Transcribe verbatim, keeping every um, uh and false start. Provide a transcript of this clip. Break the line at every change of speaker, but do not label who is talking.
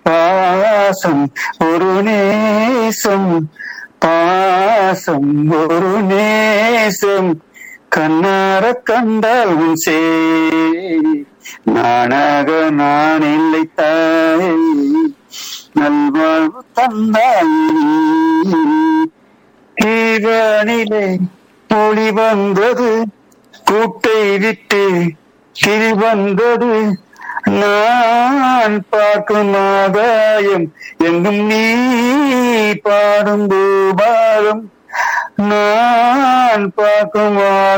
பாசம் ஒரு நேசம், பாசம் ஒரு நேசம், கண்ணார கண்டால் உன் சே நானாக நான் இல்லை தாய், நல்வாழ்வு தந்தாய். தீவானிலே ஒளி வந்தது, கூட்டை விட்டு கிளி வந்தது, நான் பார்க்கும் ஆதாயம் எங்கும் நீ பாடும் பூபாலம், நான் பார்க்கும்